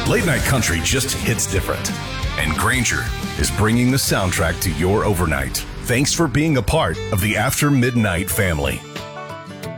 Late night country just hits different. And Granger is bringing the soundtrack to your overnight. Thanks for being a part of the After Midnight family.